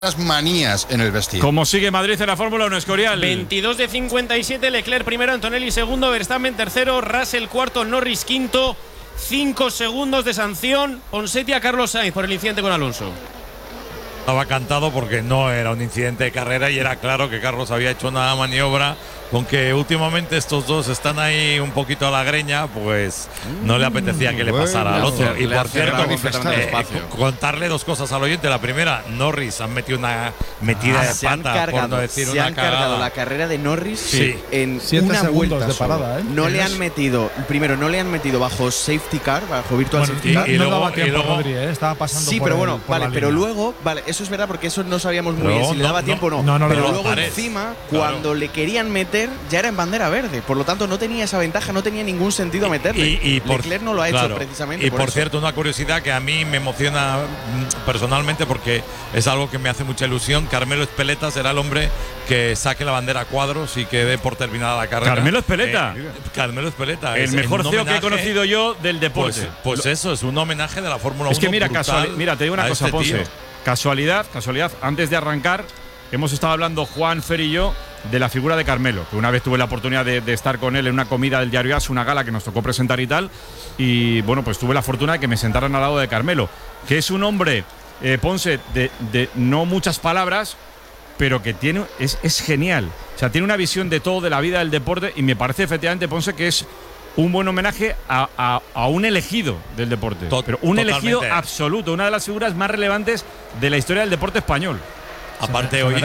las manías en el vestido. ¿Cómo sigue Madrid en la Fórmula 1, Escorial? 22 de 57, Leclerc primero, Antonelli segundo, Verstappen tercero, Russell cuarto, Norris quinto. 5 segundos de sanción, Ponseti a Carlos Sainz por el incidente con Alonso. Estaba cantado porque no era un incidente de carrera y era claro que Carlos había hecho una maniobra. Con que últimamente estos dos están ahí un poquito a la greña, pues no le apetecía que le pasara al otro. Y por cierto, contarle dos cosas al oyente. La primera, Norris han metido una metida de pata, por no decir una cagada. Se han cargado la carrera de Norris en 7 una segundos vuelta de parada, ¿eh? No le han metido, primero no le han metido bajo safety car, bajo virtual safety car. Y no daba tiempo, Rodri, estaba pasando sí, por pero bueno, por vale, la pero línea. luego, vale, eso es verdad porque eso no sabíamos muy bien si le daba tiempo o no. Pero luego encima, cuando le querían meter, ya era en bandera verde, por lo tanto no tenía esa ventaja, no tenía ningún sentido meterle. Leclerc no lo ha hecho precisamente. Y por cierto, una curiosidad que a mí me emociona personalmente porque es algo que me hace mucha ilusión. Carmelo Ezpeleta será el hombre que saque la bandera a cuadros y que dé por terminada la carrera. Carmelo Ezpeleta. Carmelo Ezpeleta. El mejor CEO que he conocido yo del deporte. Pues eso, es un homenaje de la Fórmula 1. Es que mira, te digo una cosa, Ponce. Casualidad, antes de arrancar, hemos estado hablando Juan, Fer y yo de la figura de Carmelo, que una vez tuve la oportunidad de estar con él en una comida del diario AS, una gala que nos tocó presentar y tal, y bueno, pues tuve la fortuna de que me sentaran al lado de Carmelo, que es un hombre, Ponce, de no muchas palabras, pero que es genial. O sea, tiene una visión de todo, de la vida del deporte, y me parece efectivamente, Ponce, que es un buen homenaje a un elegido del deporte, pero un elegido absoluto, una de las figuras más relevantes de la historia del deporte español. Aparte, hoy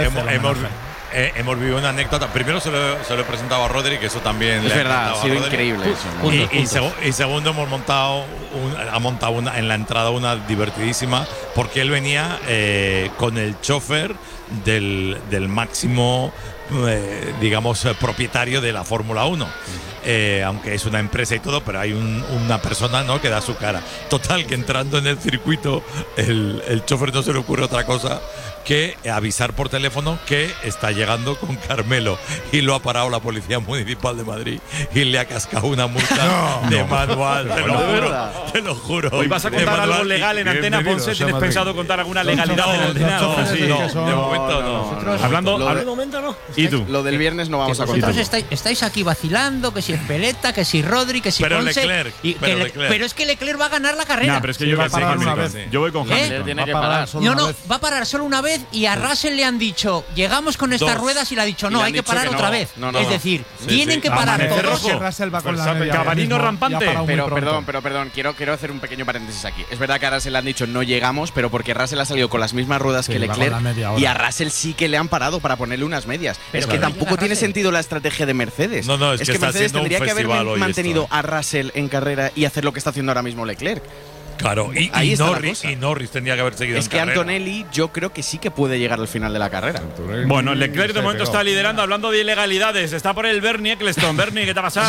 hemos vivido una anécdota. Primero se lo he presentado a Rodri, que eso también es verdad, ha sido increíble eso. Y segundo, ha montado en la entrada una divertidísima, porque él venía con el chofer del máximo, digamos, propietario de la Fórmula 1. Aunque es una empresa y todo, pero hay una persona, ¿no?, que da su cara. Total, que entrando en el circuito, el chofer no se le ocurre otra cosa que avisar por teléfono que está llegando con Carmelo, y lo ha parado la Policía Municipal de Madrid y le ha cascado una multa de manual. Te lo juro. Hoy vas a contar algo legal en Antena, Ponce. ¿Tienes pensado contar alguna legalidad en Antena? De momento no. Hablando, de momento no. ¿Y tú? Lo del viernes no vamos a contar. Vosotros estáis aquí vacilando, que si Ezpeleta, que si Rodri, que si Ponce. Pero es que Leclerc va a ganar la carrera. No, pero es que yo voy con Hamilton. Va a parar solo una vez, y a Russell le han dicho, llegamos con estas ruedas, y le ha dicho, no, hay que parar otra vez. Es decir, tienen que parar todos. Cabanino rampante. Pero perdón, quiero hacer un pequeño paréntesis aquí. Es verdad que a Russell le han dicho no llegamos, pero porque Russell ha salido con las mismas ruedas que Leclerc, y a Russell sí que le han parado para ponerle unas medias. Pero es que tampoco tiene sentido la estrategia de Mercedes. No, es que Mercedes tendría que haber mantenido a Russell en carrera y hacer lo que está haciendo ahora mismo Leclerc. Claro, y Norris tendría que haber seguido. Es que Antonelli, yo creo que sí que puede llegar al final de la carrera. Bueno, Leclerc de momento está liderando. Hablando de ilegalidades, está por el Bernie Eccleston. Bernie, ¿qué te ha pasado?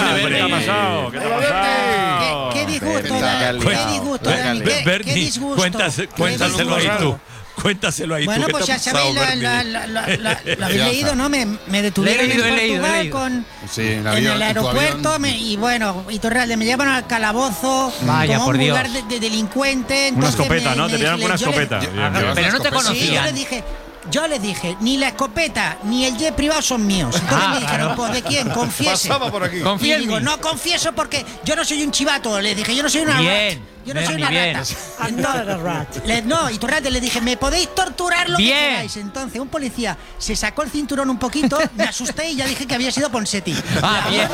¿Qué disgusto? Bernie, cuéntaselo ahí tú. Cuéntaselo ahí. Bueno, tú, pues ya sabéis, lo habéis leído, ¿no? Me detuvieron en Portugal en el aeropuerto, y bueno, Iturralde, me llevan al calabozo. Vaya, como por un lugar Dios. de delincuente. Una escopeta, ¿no? Te pillaron con una escopeta. Pero no te conocían. Yo les dije, ni la escopeta ni el jet privado son míos. Entonces me dijeron, pues ¿de quién? Confiese. Pasaba por aquí. Y digo, no confieso porque yo no soy un chivato. Les dije, yo no soy una rata. Yo no soy una rata. No, y Torrate le dije, me podéis torturar lo que queráis. Entonces un policía se sacó el cinturón un poquito, me asusté y ya dije que había sido Ponseti. Bien.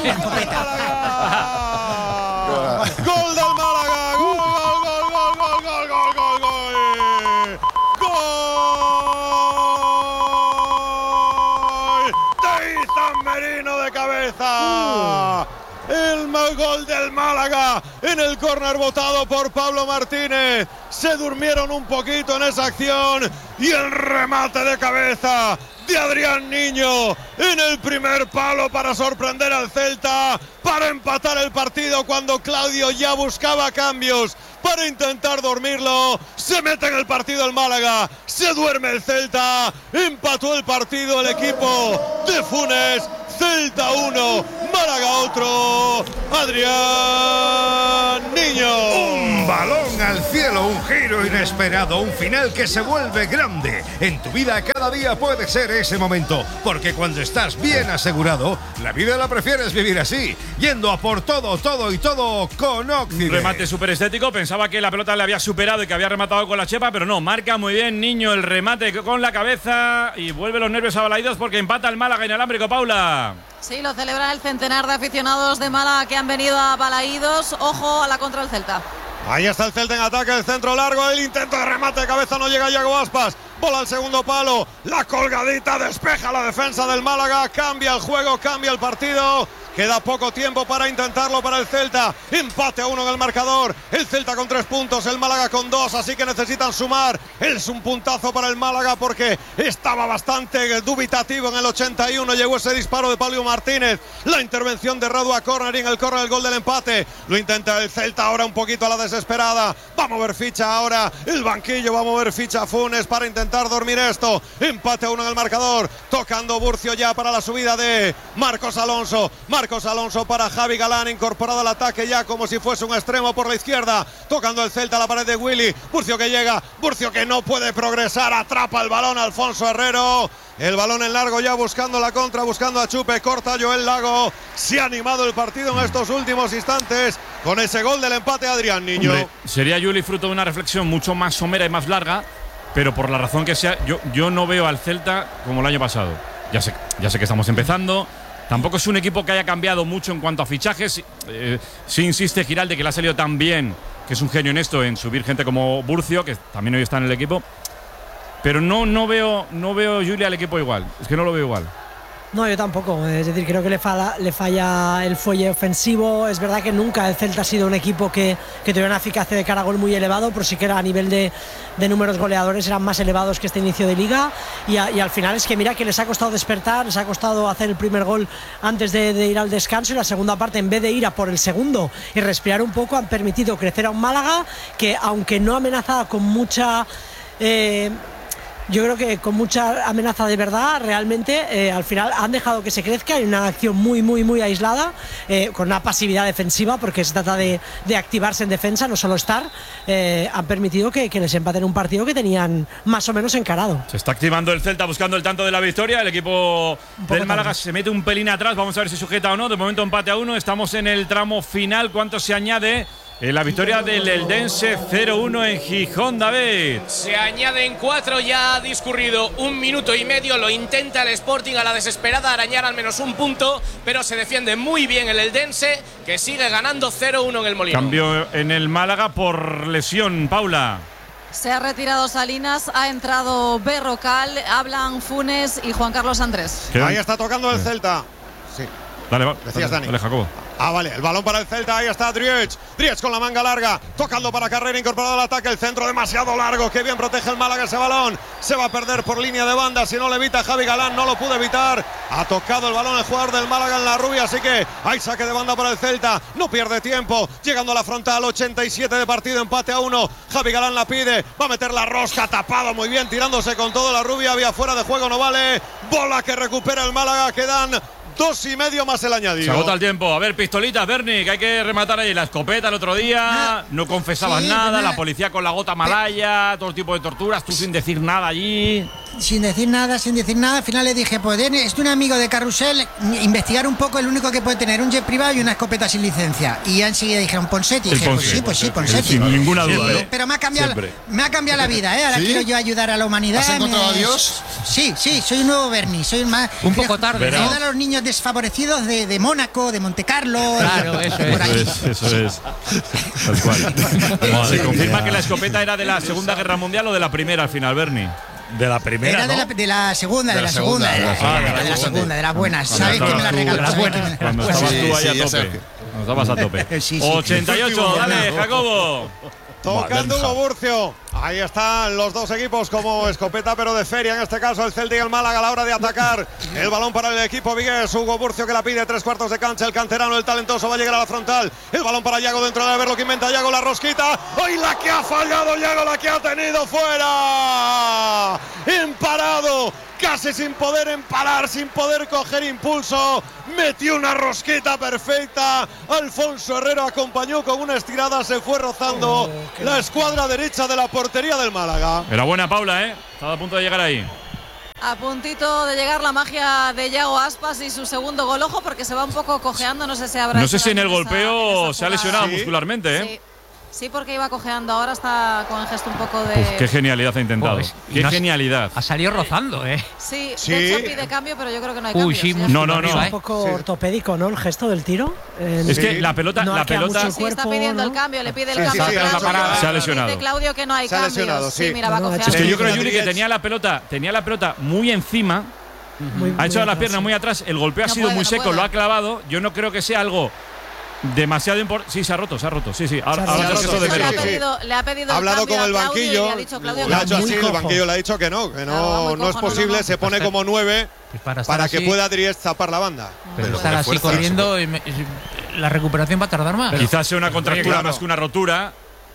¡Gol del Málaga! ¡Gol! Merino de cabeza. El gol del Málaga en el córner votado por Pablo Martínez. Se durmieron un poquito en esa acción y el remate de cabeza de Adrián Niño en el primer palo para sorprender al Celta, para empatar el partido cuando Claudio ya buscaba cambios para intentar dormirlo. Se mete en el partido el Málaga, se duerme el Celta, empató el partido el equipo de Funes. Celta 1, Málaga otro, Adrián Niño. Balón al cielo, un giro inesperado, un final que se vuelve grande. En tu vida cada día puede ser ese momento, porque cuando estás bien asegurado, la vida la prefieres vivir así, yendo a por todo, todo y todo con Occident. Remate súper estético, pensaba que la pelota le había superado y que había rematado con la chepa, pero no, marca muy bien Niño el remate con la cabeza y vuelve los nervios abalaídos porque empata el Málaga inalámbrico, Paula. Sí, lo celebran el centenar de aficionados de Málaga que han venido a Balaídos. Ojo a la contra del Celta. Ahí está el Celta en ataque, el centro largo, el intento de remate de cabeza, no llega Yago Aspas. Bola al segundo palo, la colgadita despeja la defensa del Málaga, cambia el juego, cambia el partido. Queda poco tiempo para intentarlo para el Celta. Empate a 1 en el marcador. El Celta con 3 puntos, el Málaga con 2, así que necesitan sumar. Es un puntazo para el Málaga porque estaba bastante dubitativo en el 81. Llegó ese disparo de Pablo Martínez. La intervención de Radu a córner y en el córner el gol del empate. Lo intenta el Celta ahora un poquito a la desesperada. Va a mover ficha ahora el banquillo, va a mover ficha Funes para intentar dormir esto. Empate a 1 en el marcador. Tocando Burcio ya para la subida de Marcos Alonso. Marcos Alonso para Javi Galán, incorporado al ataque ya como si fuese un extremo por la izquierda, tocando el Celta a la pared de Willy. Burcio que llega, Burcio que no puede progresar, atrapa el balón Alfonso Herrero. El balón en largo ya buscando la contra, buscando a Chupe, corta Joel Lago. Se ha animado el partido en estos últimos instantes con ese gol del empate, Adrián Niño. Hombre, sería Juli fruto de una reflexión mucho más somera y más larga, pero por la razón que sea, yo no veo al Celta como el año pasado. Ya sé que estamos empezando. Tampoco es un equipo que haya cambiado mucho en cuanto a fichajes. Sí insiste Giralde, que le ha salido tan bien, que es un genio en esto, en subir gente como Burcio, que también hoy está en el equipo. Pero no veo Julia al equipo igual. Es que no lo veo igual. No, yo tampoco. Es decir, creo que le falla el fuelle ofensivo. Es verdad que nunca el Celta ha sido un equipo que tuviera una eficacia de cara a gol muy elevado, pero sí que era a nivel de números goleadores eran más elevados que este inicio de liga. Y al final es que mira que les ha costado despertar, les ha costado hacer el primer gol antes de ir al descanso, y la segunda parte, en vez de ir a por el segundo y respirar un poco, han permitido crecer a un Málaga que, aunque no amenazaba con mucha... yo creo que con mucha amenaza de verdad, realmente al final han dejado que se crezca en una acción muy aislada, con una pasividad defensiva, porque se trata de activarse en defensa, no solo estar. Han permitido que les empaten un partido que tenían más o menos encarado. Se está activando el Celta buscando el tanto de la victoria. El equipo del Málaga se mete un pelín atrás, vamos a ver si sujeta o no. De momento empate a 1, estamos en el tramo final. ¿Cuánto se añade? La victoria del Eldense 0-1 en Gijón, David. Se añaden 4, ya ha discurrido 1 minuto y medio. Lo intenta el Sporting a la desesperada, arañar al menos un punto, pero se defiende muy bien el Eldense, que sigue ganando 0-1 en el Molino. Cambio en el Málaga por lesión, Paula. Se ha retirado Salinas, ha entrado Berrocal, hablan Funes y Juan Carlos Andrés. Ahí está tocando el Celta. Sí. Dale, decías, Dani. Dale, Jacobo. Vale, el balón para el Celta, ahí está Driech con la manga larga, tocando para Carrera, incorporado al ataque, el centro demasiado largo, que bien protege el Málaga ese balón, se va a perder por línea de banda, si no le evita Javi Galán, no lo pudo evitar, ha tocado el balón el jugador del Málaga en la rubia, así que hay saque de banda para el Celta, no pierde tiempo, llegando a la frontal, 87 de partido, empate a 1, Javi Galán la pide, va a meter la rosca, tapado muy bien, tirándose con todo la rubia, había fuera de juego, no vale, bola que recupera el Málaga, quedan 2,5 más el añadido. Se agota el tiempo. A ver, pistolitas, Berni, que hay que rematar ahí. La escopeta el otro día, no confesabas nada, la policía con la gota malaya, todo tipo de torturas, tú sin decir nada allí. Sin decir nada. Al final le dije, pues es un amigo de Carrusel, investigar un poco, el único que puede tener un jet privado y una escopeta sin licencia. Y ya enseguida dijeron, Ponsetti. Y dije, pues sí, Ponsetti. Sin ninguna duda, ¿no? Pero me ha cambiado la vida, ¿eh? Ahora quiero yo ayudar a la humanidad. ¿Has encontrado a Dios? Sí, soy un nuevo Berni. Soy más. Un poco tarde, ¿no? Ayudar a los niños desfavorecidos de Mónaco, de Montecarlo. Claro, eso es. Tal cual. Se confirma que la escopeta era de la Segunda Guerra Mundial o de la Primera al final, Berni. De la primera, era ¿no? de la segunda, de las buenas. ¿Sabes que me la regaló? Cuando estabas tú ahí a tope. Cuando estabas a tope. 88, dale, Jacobo. Tocando Hugo Burcio. Ahí están los dos equipos como escopeta pero de feria, en este caso el Celta y el Málaga a la hora de atacar. El balón para el equipo vigués, Hugo Burcio que la pide, 3/4 de cancha, el canterano, el talentoso va a llegar a la frontal. El balón para Yago dentro de ver lo que inventa Yago, la rosquita. ¡Ay, la que ha fallado Yago, la que ha tenido fuera! Imparado, casi sin poder emparar, sin poder coger impulso, metió una rosquita perfecta. Alfonso Herrero acompañó con una estirada, se fue rozando la escuadra derecha de la portería del Málaga. Era buena Paula, estaba a punto de llegar ahí. A puntito de llegar la magia de Yago Aspas y su segundo gol, ojo, porque se va un poco cojeando, no sé si habrá. No sé si en el golpeo se ha lesionado muscularmente, Sí. Sí, porque iba cojeando. Ahora está con el gesto un poco de. Uf, qué genialidad ha intentado. Qué genialidad. Ha salido rozando, Sí, de hecho pide cambio, pero yo creo que no hay cambio. No. Es un poco ortopédico, ¿no? El gesto del tiro. Es que la pelota. Sí, está pidiendo el cambio, le pide el cambio. Se ha lesionado. Dice Claudio que no hay cambio. Sí, mira, va cojeando. Es que yo creo, Yuri, que tenía la pelota muy encima. Ha echado las piernas muy atrás. El golpeo ha sido muy seco, lo ha clavado. Yo no creo que sea algo demasiado importante. Sí, se ha roto. Sí. Ahora le ha pedido ha hablado con el banquillo. Le ha dicho Claudio le ha hecho así, el banquillo le ha dicho que no es posible. Se pone como 9 para que pueda Dries tapar la banda. Pero estar así corriendo, la recuperación va a tardar más. Quizás sea una contractura más que una rotura.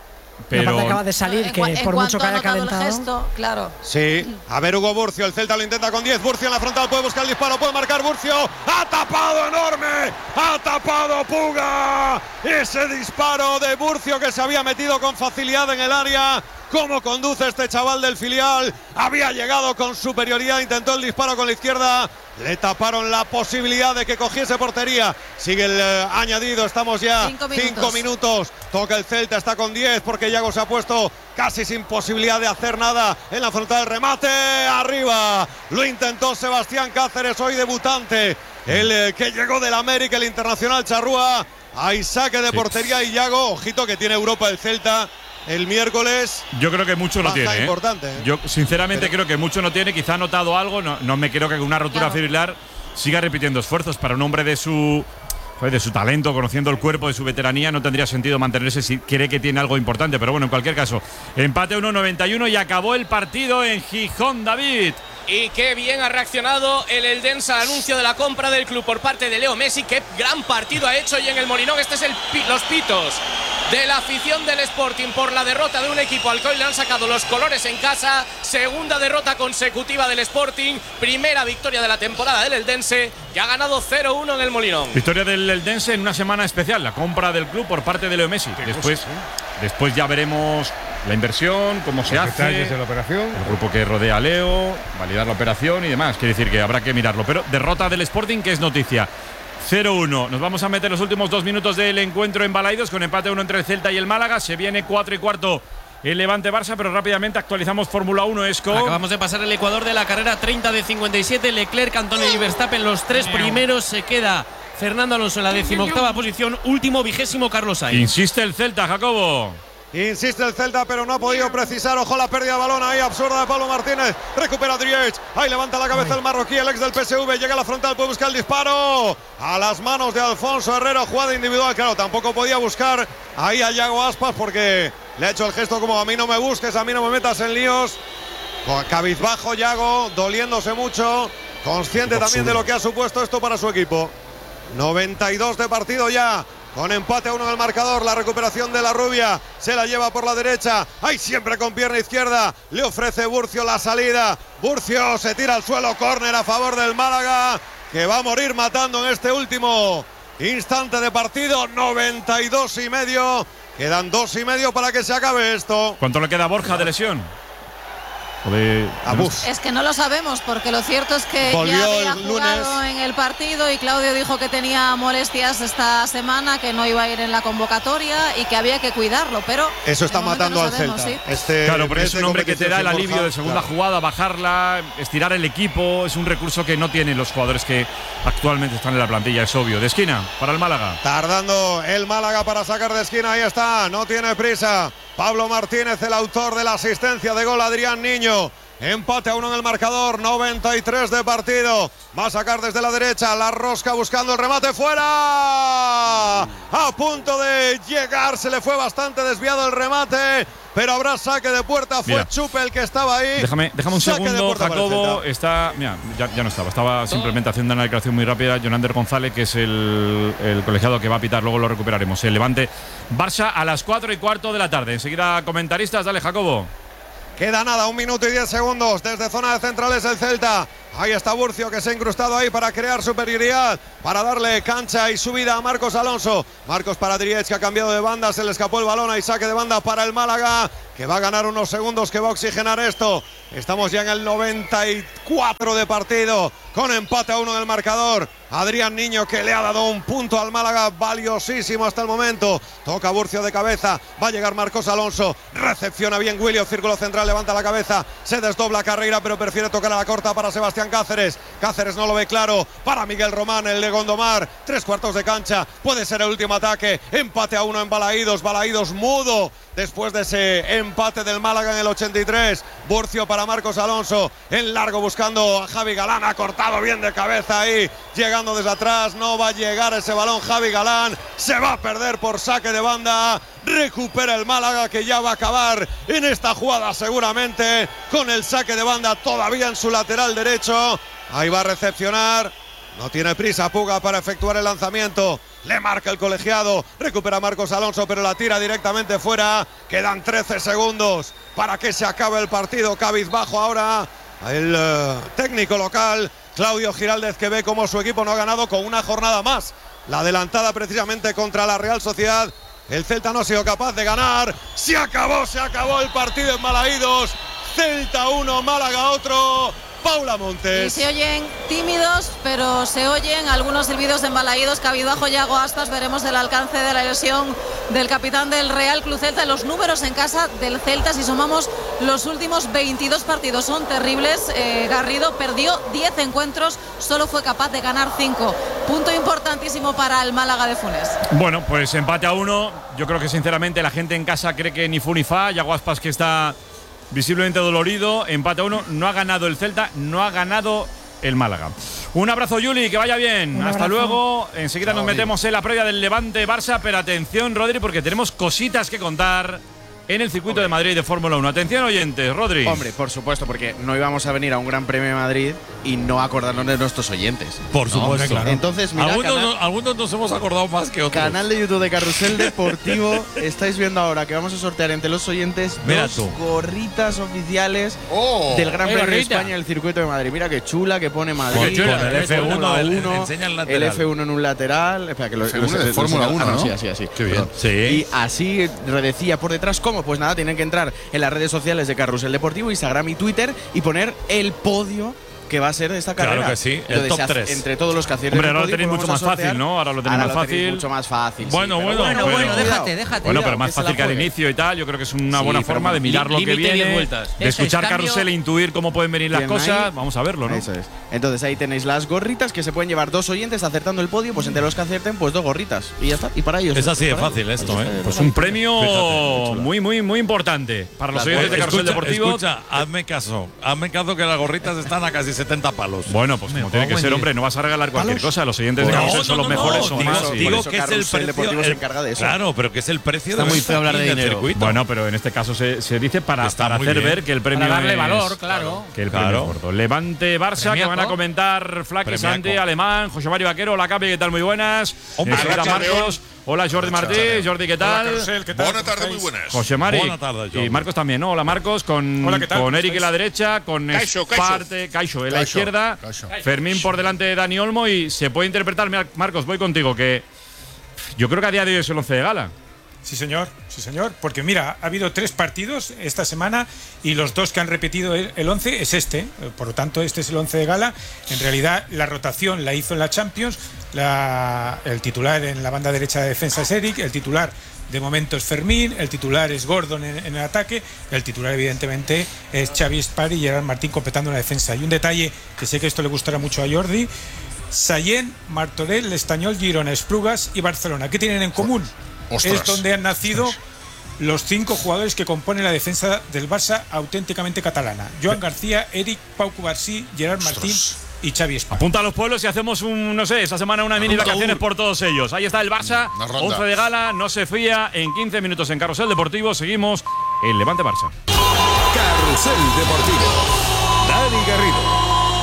Pero acaba de salir, que por mucho que haya calentado. El gesto, claro. Sí, a ver Hugo Burcio, el Celta lo intenta con 10. Burcio en la frontal, puede buscar el disparo, puede marcar Burcio. ¡Ha tapado enorme! ¡Ha tapado Puga! Ese disparo de Burcio que se había metido con facilidad en el área. ¿Cómo conduce este chaval del filial? Había llegado con superioridad, intentó el disparo con la izquierda. Le taparon la posibilidad de que cogiese portería. Sigue el añadido, estamos ya 5 minutos. Toca el Celta, está con 10 porque Yago se ha puesto casi sin posibilidad de hacer nada en la frontal. Remate arriba. Lo intentó Sebastián Cáceres, hoy debutante. El que llegó del América, el internacional charrúa. Hay saque de portería y Yago, ojito que tiene Europa el Celta el miércoles. Yo creo que mucho no tiene. Importante, Yo sinceramente creo que mucho no tiene. Quizá ha notado algo. No me creo que con una rotura fibrilar siga repitiendo esfuerzos. Para un hombre de su talento, conociendo el cuerpo, de su veteranía, no tendría sentido mantenerse si cree que tiene algo importante. Pero bueno, en cualquier caso, empate 1-91 y acabó el partido en Gijón, David. Y qué bien ha reaccionado el Eldense al anuncio de la compra del club por parte de Leo Messi. Qué gran partido ha hecho y en el Molinón. Este es los pitos de la afición del Sporting por la derrota de un equipo al que hoy le han sacado los colores en casa. Segunda derrota consecutiva del Sporting. Primera victoria de la temporada del Eldense, que ha ganado 0-1 en el Molinón. Victoria del Eldense en una semana especial. La compra del club por parte de Leo Messi. Después ya veremos la inversión, cómo se hace, detalles de la operación, el grupo que rodea a Leo, validar la operación y demás. Quiere decir que habrá que mirarlo. Pero derrota del Sporting, que es noticia. 0-1. Nos vamos a meter los últimos 2 minutos del encuentro en Balaidos con empate 1 entre el Celta y el Málaga. Se viene 4:15 el Levante-Barça, pero rápidamente actualizamos Fórmula 1. Acabamos de pasar el Ecuador de la carrera 30 de 57. Leclerc, Antonio y Verstappen, los 3 primeros. Se queda Fernando Alonso en la 18ª posición. Último, 20º, Carlos Sainz. Insiste el Celta, Jacobo. Insiste el Celta, pero no ha podido precisar. Ojo la pérdida de balón ahí, absurda de Pablo Martínez. Recupera Driech. Ahí levanta la cabeza el marroquí, el ex del PSV. Llega a la frontal, puede buscar el disparo. A las manos de Alfonso Herrero. Jugada individual. Claro, tampoco podía buscar ahí a Yago Aspas porque le ha hecho el gesto como: a mí no me busques, a mí no me metas en líos. Cabizbajo Yago, doliéndose mucho. Consciente también de lo que ha supuesto esto para su equipo. 92 de partido ya. Con empate a 1 en el marcador, la recuperación de la rubia, se la lleva por la derecha, ahí siempre con pierna izquierda, le ofrece Burcio la salida, Burcio se tira al suelo, córner a favor del Málaga, que va a morir matando en este último instante de partido. 92,5, quedan 2,5 para que se acabe esto. ¿Cuánto le queda a Borja de lesión? Es que no lo sabemos, porque lo cierto es que ya había jugado en el partido y Claudio dijo que tenía molestias esta semana, que no iba a ir en la convocatoria y que había que cuidarlo, pero eso está matando al Celta. Claro, porque es un hombre que te da el alivio de segunda jugada, bajarla, estirar el equipo. Es un recurso que no tienen los jugadores que actualmente están en la plantilla, es obvio. De esquina para el Málaga. Tardando el Málaga para sacar de esquina, ahí está, no tiene prisa. Pablo Martínez, el autor de la asistencia de gol, Adrián Niño. Empate a 1 en el marcador, 93 de partido. Va a sacar desde la derecha, la rosca buscando el remate, fuera. A punto de llegar, se le fue bastante desviado el remate, pero habrá saque de puerta. Fue Chupe el que estaba ahí. Déjame un segundo, Jacobo. Está, mira, ya no estaba. Estaba simplemente haciendo una declaración muy rápida. Jonander González, que es el colegiado que va a pitar, luego lo recuperaremos. El Levante Barça a las 4:15 de la tarde. Enseguida comentaristas, dale, Jacobo. Queda nada, 1 minuto y 10 segundos desde zona de centrales el Celta. Ahí está Burcio, que se ha incrustado ahí para crear superioridad, para darle cancha y subida a Marcos Alonso. Marcos para Driech, que ha cambiado de banda, se le escapó el balón, ahí saque de banda para el Málaga, que va a ganar unos segundos, que va a oxigenar esto. Estamos ya en el 94 de partido, con empate a 1 en el marcador. Adrián Niño, que le ha dado un punto al Málaga valiosísimo hasta el momento. Toca Burcio de cabeza, va a llegar Marcos Alonso, recepciona bien William, círculo central, levanta la cabeza, se desdobla Carreira, pero prefiere tocar a la corta para Sebastián Cáceres. Cáceres no lo ve claro para Miguel Román, el de Gondomar. 3/4 de cancha, puede ser el último ataque. Empate a 1 en Balaídos, Balaídos mudo después de ese empate del Málaga en el 83. Burcio para Marcos Alonso, en largo buscando a Javi Galán, ha cortado bien de cabeza ahí, llegando desde atrás, no va a llegar ese balón Javi Galán, se va a perder por saque de banda. Recupera el Málaga, que ya va a acabar en esta jugada seguramente con el saque de banda todavía en su lateral derecho. Ahí va a recepcionar, no tiene prisa Puga para efectuar el lanzamiento. Le marca el colegiado, recupera Marcos Alonso, pero la tira directamente fuera. Quedan 13 segundos para que se acabe el partido. Cabizbajo ahora el técnico local, Claudio Giraldez, que ve cómo su equipo no ha ganado con una jornada más. La adelantada precisamente contra la Real Sociedad. El Celta no ha sido capaz de ganar. Se acabó el partido en Balaídos. Celta 1, Málaga otro. Paula Montes. Y se oyen tímidos, pero se oyen algunos silbidos de Embalaídos. Cabizbajo Yago Aspas. Veremos el alcance de la lesión del capitán del Real Club Celta. Los números en casa del Celta, si sumamos los últimos 22 partidos, son terribles. Garrido perdió 10 encuentros, solo fue capaz de ganar 5. Punto importantísimo para el Málaga de Funes. Bueno, pues empate a 1. Yo creo que sinceramente la gente en casa cree que ni fu ni fa. Yago Aspas, que está visiblemente dolorido. Empate a 1. No ha ganado el Celta, no ha ganado el Málaga. Un abrazo, Juli, que vaya bien. Hasta luego. Enseguida nos metemos en la previa del Levante Barça. Pero atención, Rodri, porque tenemos cositas que contar en el circuito de Madrid de Fórmula 1. Atención, oyentes, Rodri. Hombre, por supuesto, porque no íbamos a venir a un Gran Premio de Madrid y no acordarnos de nuestros oyentes. Por supuesto. Claro. Entonces, mira, algunos nos hemos acordado más que otros. Canal de YouTube de Carrusel Deportivo. Estáis viendo ahora que vamos a sortear entre los oyentes dos gorritas oficiales del Gran Premio de España en el circuito de Madrid. Mira qué chula, que pone Madrid. Con el F1, enseña el lateral. El F1 en un lateral. Espera, que lo F1 de Fórmula 1, ¿no? Sí. Qué bien. Sí. Y así redecía por detrás. ¿Cómo? Pues nada, tienen que entrar en las redes sociales de Carrusel Deportivo, Instagram y Twitter, y poner el podio que va a ser de esta carrera. Claro que sí, el top 3. Entre todos los que acierten. Hombre, ahora lo tenéis mucho más fácil, ¿no? Ahora lo tenéis más fácil. Mucho más fácil. Bueno, déjate. Bueno, pero más fácil que al inicio y tal. Yo creo que es una buena forma de mirar lo que viene, de escuchar Carrusel e intuir cómo pueden venir las cosas. Vamos a verlo, ¿no? Eso es. Entonces ahí tenéis las gorritas que se pueden llevar dos oyentes acertando el podio. Pues entre los que acierten, pues dos gorritas. Y ya está. Y para ellos. Es así de fácil esto, ¿eh? Pues un premio muy importante para los oyentes de Carrusel Deportivo. Escucha, hazme caso que las gorritas están a casi 70 palos. Bueno, pues como tiene que ser, hombre, no vas a regalar cualquier cosa. Los oyentes de Carrusel son los mejores, son más. Digo que es el precio. Se encarga de eso. Claro, pero que es el precio de muy feo hablar de dinero. Bueno, pero en este caso se dice para hacer ver que el premio para darle es, valor, claro. Que el premio es gordo. Levante Barça, que van a comentar Flaque, Santi, Alemán, José Mario Vaquero. Hola, Capi, ¿qué tal? Muy buenas. Hola, Marcos. Hola, Jordi Martí. Jordi, ¿qué tal? Buenas tardes, muy buenas. José Mari. Buenas tardes, y Marcos también, ¿no? Hola, Marcos, con Eric en la derecha, con Caixo en la izquierda, Fermín por delante de Dani Olmo, y se puede interpretar, Marcos, voy contigo, que yo creo que a día de hoy es el 11 de gala. Sí, señor, porque mira, ha habido 3 partidos esta semana y los 2 que han repetido el 11 es este, por lo tanto este es el 11 de gala. En realidad la rotación la hizo en la Champions, el titular en la banda derecha de defensa es Eric, el titular de momento es Fermín, el titular es Gordon en el ataque, el titular evidentemente es Xavi Espari y Gerard Martín completando la defensa. Y un detalle que sé que esto le gustará mucho a Jordi: Sallent, Martorell, Estañol, Girona, Esplugas y Barcelona. ¿Qué tienen en común? Es donde han nacido los 5 jugadores que componen la defensa del Barça auténticamente catalana: Joan García, Eric, Pau Cubarsí, Gerard Martín y Xavi Espari. Apunta a los pueblos y hacemos esta semana una mini vacaciones por todos ellos. Ahí está el Barça, 11 de gala, no se fía, en 15 minutos en Carrusel Deportivo. Seguimos el Levante-Barça. Carrusel Deportivo. Dani Garrido.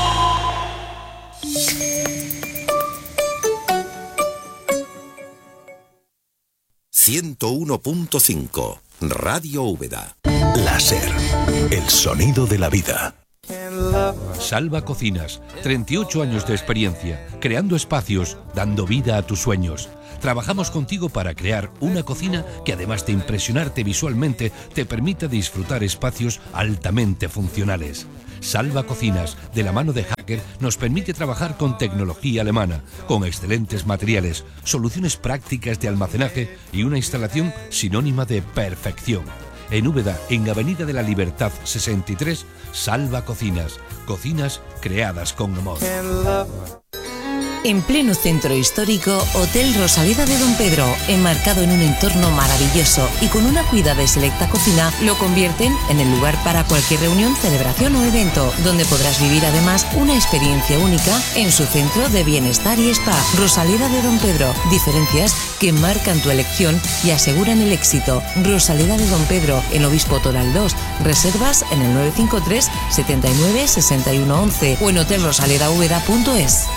...101.5... Radio Úbeda. Láser, el sonido de la vida. Salva Cocinas, 38 años de experiencia, creando espacios, dando vida a tus sueños. Trabajamos contigo para crear una cocina que, además de impresionarte visualmente, te permita disfrutar espacios altamente funcionales. Salva Cocinas, de la mano de Hacker, nos permite trabajar con tecnología alemana, con excelentes materiales, soluciones prácticas de almacenaje y una instalación sinónima de perfección. En Úbeda, en Avenida de la Libertad 63, Salva Cocinas. Cocinas creadas con amor. En pleno centro histórico, Hotel Rosaleda de Don Pedro, enmarcado en un entorno maravilloso y con una cuidada y selecta cocina, lo convierten en el lugar para cualquier reunión, celebración o evento, donde podrás vivir además una experiencia única en su centro de bienestar y spa. Rosaleda de Don Pedro, diferencias que marcan tu elección y aseguran el éxito. Rosaleda de Don Pedro, en Obispo Toral 2. Reservas en el 953 79 61 11 o en hotelrosaledaúbeda.es.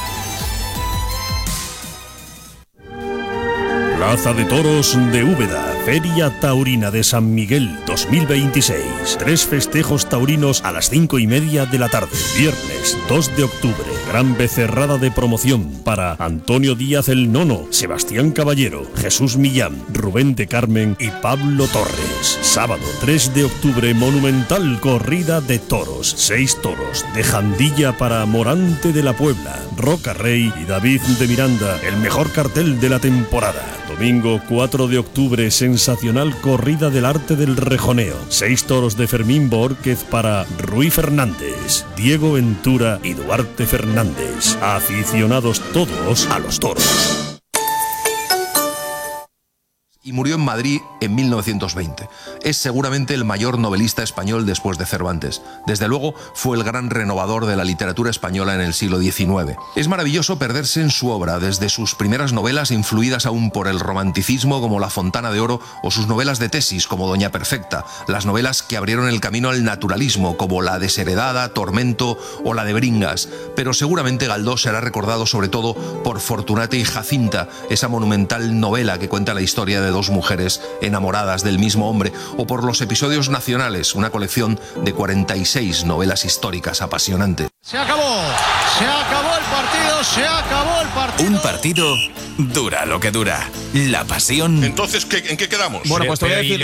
Plaza de Toros de Úbeda, Feria Taurina de San Miguel 2026. 3 festejos taurinos a las 5:30 de la tarde. Viernes 2 de octubre, gran becerrada de promoción para Antonio Díaz el Nono, Sebastián Caballero, Jesús Millán, Rubén de Carmen y Pablo Torres. Sábado 3 de octubre, monumental corrida de toros. 6 toros de Jandilla para Morante de la Puebla, Roca Rey y David de Miranda, el mejor cartel de la temporada. Domingo 4 de octubre, sensacional corrida del arte del rejoneo. 6 toros de Fermín Borquez para Rui Fernández, Diego Ventura y Duarte Fernández. Aficionados todos a los toros. Y murió en Madrid en 1920. Es seguramente el mayor novelista español después de Cervantes. Desde luego fue el gran renovador de la literatura española en el siglo XIX. Es maravilloso perderse en su obra, desde sus primeras novelas influidas aún por el romanticismo como La Fontana de Oro o sus novelas de tesis como Doña Perfecta, las novelas que abrieron el camino al naturalismo como La Desheredada, Tormento o la de Bringas. Pero seguramente Galdós será recordado sobre todo por Fortunata y Jacinta, esa monumental novela que cuenta la historia de dos mujeres enamoradas del mismo hombre, o por Los Episodios Nacionales, una colección de 46 novelas históricas apasionantes. Se acabó el partido, se acabó el partido. Un partido dura lo que dura. La pasión. Entonces, ¿en qué quedamos? Bueno, pues te voy a decir,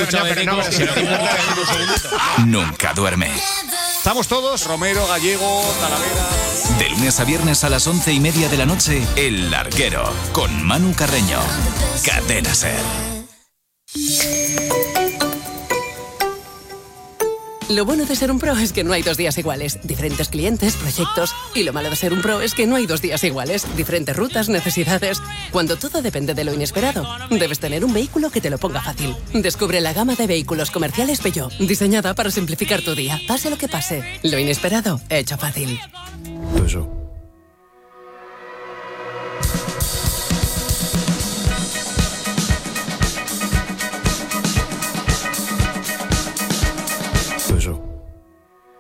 nunca duerme. Estamos todos, Romero, Gallego, Talavera. De lunes a viernes a las 11:30 de la noche, El Larguero, con Manu Carreño. Cadena Ser. Lo bueno de ser un pro es que no hay 2 días iguales. Diferentes clientes, proyectos. Y lo malo de ser un pro es que no hay 2 días iguales. Diferentes rutas, necesidades. Cuando todo depende de lo inesperado, debes tener un vehículo que te lo ponga fácil. Descubre la gama de vehículos comerciales Peugeot, diseñada para simplificar tu día. Pase lo que pase, lo inesperado, hecho fácil. Peugeot.